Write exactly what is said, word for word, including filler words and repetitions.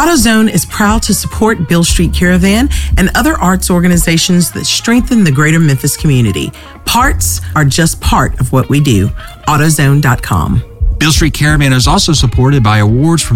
AutoZone is proud to support Beale Street Caravan and other arts organizations that strengthen the greater Memphis community. Parts are just part of what we do. AutoZone dot com. Beale Street Caravan is also supported by awards from